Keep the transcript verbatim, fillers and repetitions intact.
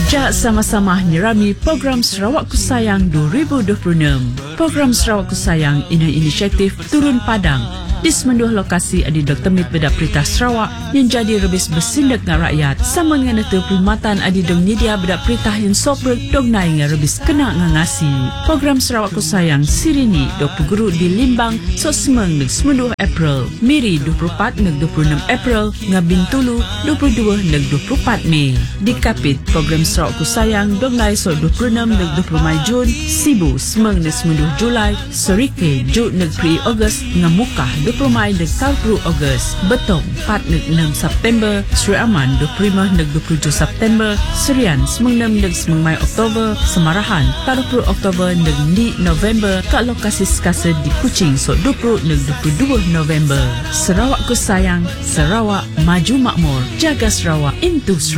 Ja sama-sama nyerami program Sarawak Ku Sayang dua ribu dua puluh enam. Program Sarawak Ku Sayang ini inisiatif Turun Padang di semenduh lokasi adi Doktor Mit Bedak Perintah Sarawak yang jadi rebis bersindak dengan rakyat sama dengan itu perkhidmatan adi dong nyedia bedak perintah yang sobrek dong naik dengan rebis kena ngangasi. Program Sarawak Ku Sayang sirini dua puluh guru di Limbang so semeng neg semenduh April, Miri dua puluh empat neg dua puluh enam April, Ngabin Tulu dua puluh dua neg dua puluh empat Mei. Di Kapit program Sarawak Ku Sayang dong naik so dua puluh enam neg dua puluh Mei Jun, Sibu semeng neg semenduh Julai, Serike Jun neg pri Ogos, Ngamukah dua puluh Mei neg dua puluh Ogos, Betong empat neg enam September, Sri Aman dua puluh lima neg dua puluh tujuh September, Serian semeng enam neg semeng Mei Oktober, Semarahan dua puluh Oktober neg di November, kat lokasi sekasa di Kuching so dua puluh neg dua puluh dua November. Sarawak Ku Sayang, Sarawak maju makmur, jaga Sarawak into Sarawak.